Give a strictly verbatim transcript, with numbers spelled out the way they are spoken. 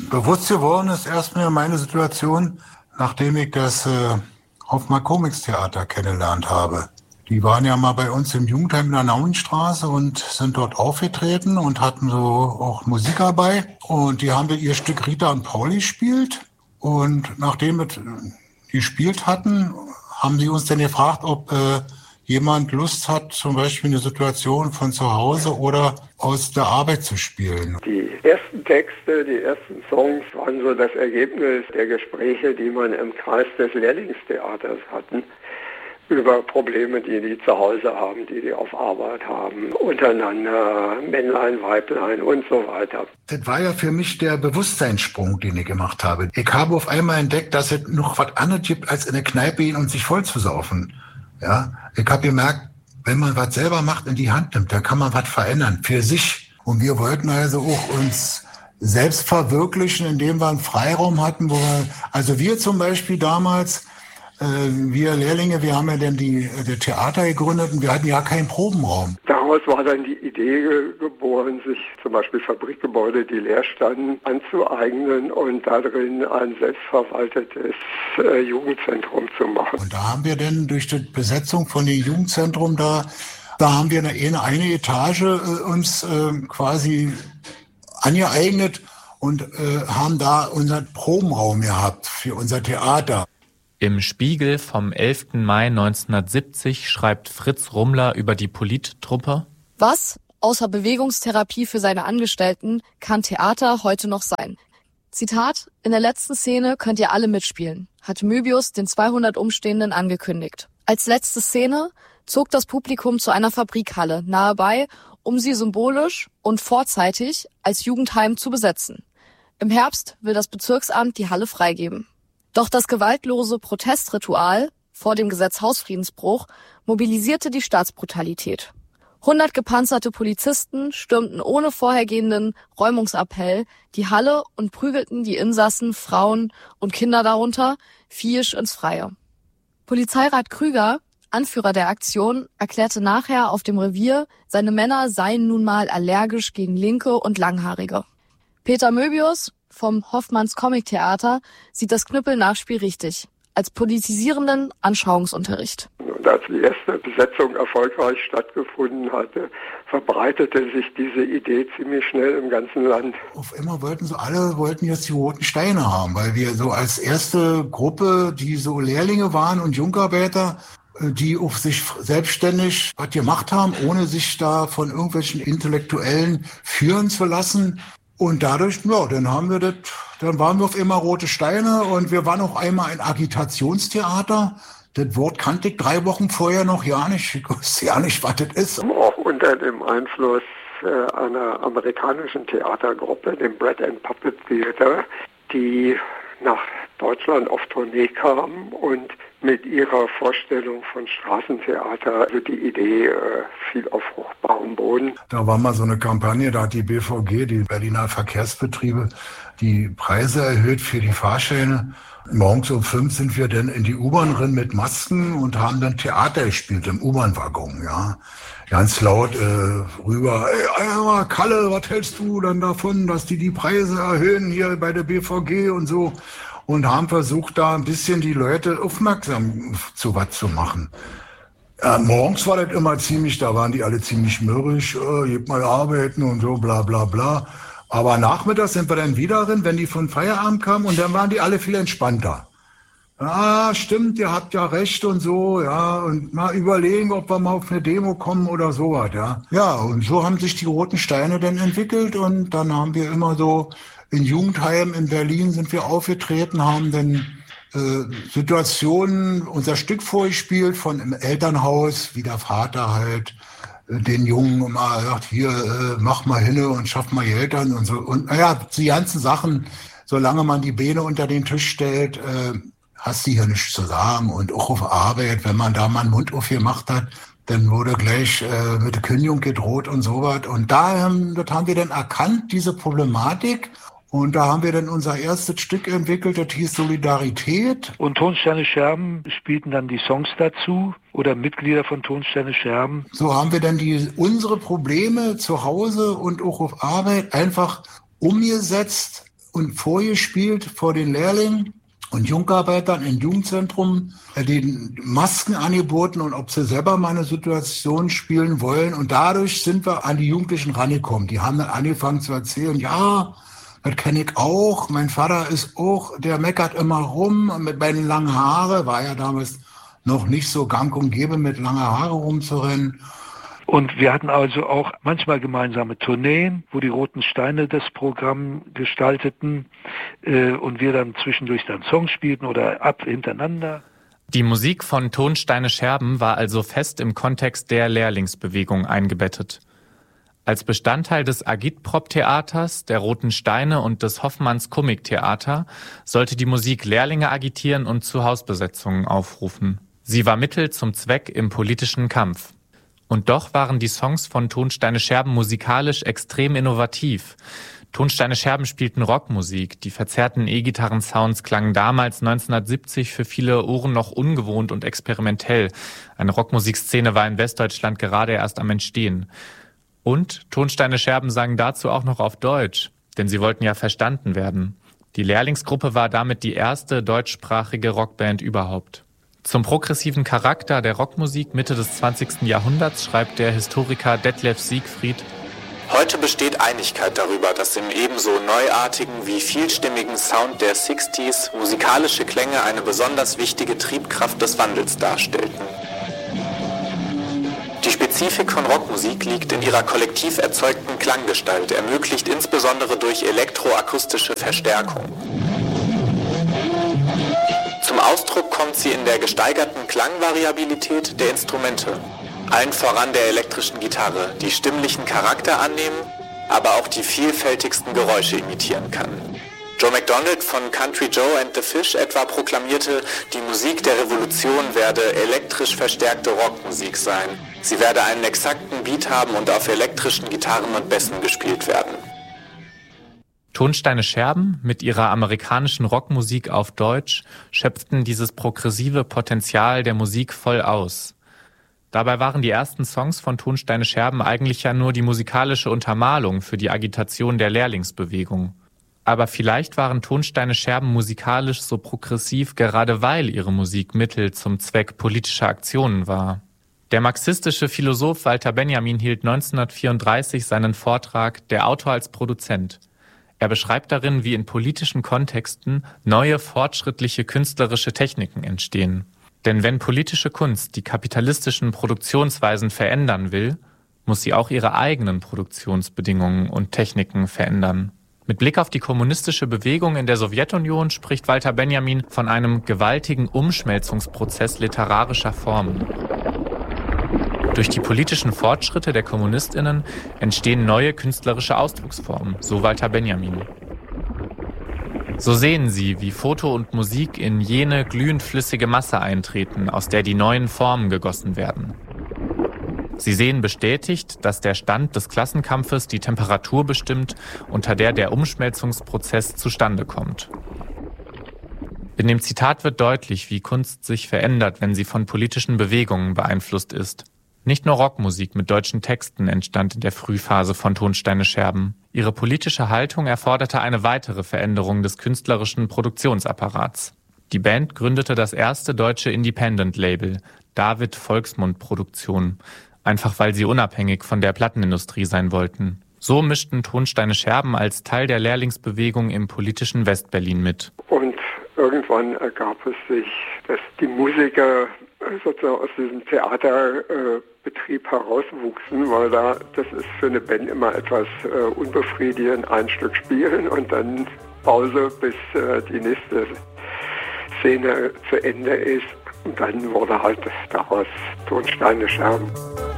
Bewusst geworden ist erstmal meine Situation, nachdem ich das äh, Hoffmann Comics Theater kennengelernt habe. Die waren ja mal bei uns im Jugendheim in der Nauenstraße und sind dort aufgetreten und hatten so auch Musik dabei. Und die haben ihr Stück Rita und Pauli gespielt. Und nachdem wir gespielt hatten, haben sie uns dann gefragt, ob äh, jemand Lust hat, zum Beispiel eine Situation von zu Hause oder aus der Arbeit zu spielen. Die ersten Texte, die ersten Songs waren so das Ergebnis der Gespräche, die man im Kreis des Lehrlingstheaters hatten, über Probleme, die die zu Hause haben, die die auf Arbeit haben, untereinander, Männlein, Weiblein und so weiter. Das war ja für mich der Bewusstseinssprung, den ich gemacht habe. Ich habe auf einmal entdeckt, dass es noch was anderes gibt, als in eine Kneipe gehen und sich voll zu saufen. Ja, ich habe gemerkt, wenn man was selber macht, in die Hand nimmt, dann kann man was verändern für sich. Und wir wollten also auch uns selbst verwirklichen, indem wir einen Freiraum hatten, wo wir, also wir zum Beispiel damals, äh, wir Lehrlinge, wir haben ja dann die, die Theater gegründet und wir hatten ja keinen Probenraum. Daraus war dann die Idee geboren, sich zum Beispiel Fabrikgebäude, die leer standen, anzueignen und darin ein selbstverwaltetes äh, Jugendzentrum zu machen. Und da haben wir dann durch die Besetzung von dem Jugendzentrum da, da haben wir eine, eine Etage äh, uns äh, quasi angeeignet und äh, haben da unseren Probenraum gehabt für unser Theater. Im Spiegel vom elften Mai neunzehnhundertsiebzig schreibt Fritz Rummler über die Polittruppe: Was, außer Bewegungstherapie für seine Angestellten, kann Theater heute noch sein? Zitat: In der letzten Szene könnt ihr alle mitspielen, hat Möbius den zweihundert Umstehenden angekündigt. Als letzte Szene zog das Publikum zu einer Fabrikhalle nahe bei, um sie symbolisch und vorzeitig als Jugendheim zu besetzen. Im Herbst will das Bezirksamt die Halle freigeben. Doch das gewaltlose Protestritual vor dem Gesetz Hausfriedensbruch mobilisierte die Staatsbrutalität. Hundert gepanzerte Polizisten stürmten ohne vorhergehenden Räumungsappell die Halle und prügelten die Insassen, Frauen und Kinder darunter, viehisch ins Freie. Polizeirat Krüger, Anführer der Aktion, erklärte nachher auf dem Revier, seine Männer seien nun mal allergisch gegen Linke und Langhaarige. Peter Möbius vom Hoffmanns Comic Theater sieht das Knüppel-Nachspiel richtig, als politisierenden Anschauungsunterricht. Und als die erste Besetzung erfolgreich stattgefunden hatte, verbreitete sich diese Idee ziemlich schnell im ganzen Land. Auf einmal wollten so alle wollten jetzt die roten Steine haben, weil wir so als erste Gruppe, die so Lehrlinge waren und Jungarbeiter, die auf sich selbstständig was gemacht haben, ohne sich da von irgendwelchen Intellektuellen führen zu lassen. Und dadurch, ja, dann haben wir das, dann waren wir auf immer rote Steine und wir waren auch einmal ein Agitationstheater. Das Wort kannte ich drei Wochen vorher noch ja nicht. Ich wusste ja nicht, was das ist. Auch unter dem Einfluss äh, einer amerikanischen Theatergruppe, dem Bread and Puppet Theater, die nach Deutschland auf Tournee kam und mit ihrer Vorstellung von Straßentheater, also die Idee äh, fiel auf fruchtbaren Boden. Da war mal so eine Kampagne, da hat die B V G, die Berliner Verkehrsbetriebe, die Preise erhöht für die Fahrscheine. Morgens um fünf sind wir dann in die U-Bahn rein mit Masken und haben dann Theater gespielt im U-Bahn-Waggon, ja. Ganz laut äh, rüber, ey, Kalle, was hältst du dann davon, dass die die Preise erhöhen hier bei der B V G und so? Und haben versucht, da ein bisschen die Leute aufmerksam zu was zu machen. Ja, morgens war das immer ziemlich, da waren die alle ziemlich mürrisch, äh, geht mal arbeiten und so, bla bla bla. Aber nachmittags sind wir dann wieder drin, wenn die von Feierabend kamen und dann waren die alle viel entspannter. Ja, stimmt, ihr habt ja recht und so, ja, und mal überlegen, ob wir mal auf eine Demo kommen oder sowas, ja. Ja, und so haben sich die roten Steine dann entwickelt und dann haben wir immer so in Jugendheim in Berlin sind wir aufgetreten, haben dann äh, Situationen, unser Stück vorgespielt von im Elternhaus, wie der Vater halt äh, den Jungen immer sagt, hier, äh, mach mal hin und schaff mal Geld an und so. Und naja, die ganzen Sachen, solange man die Beine unter den Tisch stellt, äh, hast du hier nichts zu sagen. Und auch auf Arbeit, wenn man da mal einen Mund aufgemacht hat, dann wurde gleich äh, mit der Kündigung gedroht und sowas. Und da ähm, das haben wir dann erkannt, diese Problematik. Und da haben wir dann unser erstes Stück entwickelt, das hieß Solidarität. Und Tonsterne Scherben spielten dann die Songs dazu oder Mitglieder von Tonsterne Scherben. So haben wir dann die unsere Probleme zu Hause und auch auf Arbeit einfach umgesetzt und vorgespielt vor den Lehrlingen und Jungarbeitern im Jugendzentrum, den Masken angeboten und ob sie selber mal eine Situation spielen wollen. Und dadurch sind wir an die Jugendlichen rangekommen. Die haben dann angefangen zu erzählen, ja, das kenne ich auch. Mein Vater ist auch, der meckert immer rum mit meinen langen Haare. War ja damals noch nicht so gang und gäbe, mit langen Haare rumzurennen. Und wir hatten also auch manchmal gemeinsame Tourneen, wo die Roten Steine das Programm gestalteten äh, und wir dann zwischendurch dann Songs spielten oder ab hintereinander. Die Musik von Tonsteine Scherben war also fest im Kontext der Lehrlingsbewegung eingebettet. Als Bestandteil des Agitprop-Theaters, der Roten Steine und des Hoffmanns Komiktheater sollte die Musik Lehrlinge agitieren und zu Hausbesetzungen aufrufen. Sie war Mittel zum Zweck im politischen Kampf. Und doch waren die Songs von Tonsteine Scherben musikalisch extrem innovativ. Tonsteine Scherben spielten Rockmusik. Die verzerrten E-Gitarren-Sounds klangen damals neunzehnhundertsiebzig für viele Ohren noch ungewohnt und experimentell. Eine Rockmusikszene war in Westdeutschland gerade erst am Entstehen. Und Tonsteine Scherben sangen dazu auch noch auf Deutsch, denn sie wollten ja verstanden werden. Die Lehrlingsgruppe war damit die erste deutschsprachige Rockband überhaupt. Zum progressiven Charakter der Rockmusik Mitte des zwanzigsten Jahrhunderts schreibt der Historiker Detlef Siegfried: Heute besteht Einigkeit darüber, dass im ebenso neuartigen wie vielstimmigen Sound der sechziger musikalische Klänge eine besonders wichtige Triebkraft des Wandels darstellten. Die Spezifik von Rockmusik liegt in ihrer kollektiv erzeugten Klanggestalt, ermöglicht insbesondere durch elektroakustische Verstärkung. Zum Ausdruck kommt sie in der gesteigerten Klangvariabilität der Instrumente, allen voran der elektrischen Gitarre, die stimmlichen Charakter annehmen, aber auch die vielfältigsten Geräusche imitieren kann. Joe McDonald von Country Joe and the Fish etwa proklamierte, die Musik der Revolution werde elektrisch verstärkte Rockmusik sein. Sie werde einen exakten Beat haben und auf elektrischen Gitarren und Bässen gespielt werden. Tonsteine Scherben mit ihrer amerikanischen Rockmusik auf Deutsch schöpften dieses progressive Potenzial der Musik voll aus. Dabei waren die ersten Songs von Tonsteine Scherben eigentlich ja nur die musikalische Untermalung für die Agitation der Lehrlingsbewegung. Aber vielleicht waren Tonsteine Scherben musikalisch so progressiv, gerade weil ihre Musik Mittel zum Zweck politischer Aktionen war. Der marxistische Philosoph Walter Benjamin hielt neunzehnhundertvierunddreißig seinen Vortrag »Der Autor als Produzent«. Er beschreibt darin, wie in politischen Kontexten neue, fortschrittliche künstlerische Techniken entstehen. Denn wenn politische Kunst die kapitalistischen Produktionsweisen verändern will, muss sie auch ihre eigenen Produktionsbedingungen und Techniken verändern. Mit Blick auf die kommunistische Bewegung in der Sowjetunion spricht Walter Benjamin von einem gewaltigen Umschmelzungsprozess literarischer Formen. Durch die politischen Fortschritte der KommunistInnen entstehen neue künstlerische Ausdrucksformen, so Walter Benjamin. So sehen sie, wie Foto und Musik in jene glühend flüssige Masse eintreten, aus der die neuen Formen gegossen werden. Sie sehen bestätigt, dass der Stand des Klassenkampfes die Temperatur bestimmt, unter der der Umschmelzungsprozess zustande kommt. In dem Zitat wird deutlich, wie Kunst sich verändert, wenn sie von politischen Bewegungen beeinflusst ist. Nicht nur Rockmusik mit deutschen Texten entstand in der Frühphase von Tonsteine Scherben. Ihre politische Haltung erforderte eine weitere Veränderung des künstlerischen Produktionsapparats. Die Band gründete das erste deutsche Independent-Label, David Volksmund Produktion, einfach weil sie unabhängig von der Plattenindustrie sein wollten. So mischten Tonsteine Scherben als Teil der Lehrlingsbewegung im politischen Westberlin mit. Und irgendwann ergab es sich, dass die Musiker sozusagen aus diesem Theaterbetrieb herauswuchsen, weil da, das ist für eine Band immer etwas äh, unbefriedigend, ein Stück spielen und dann Pause, bis äh, die nächste Szene zu Ende ist. Und dann wurde halt daraus Tonsteine Scherben.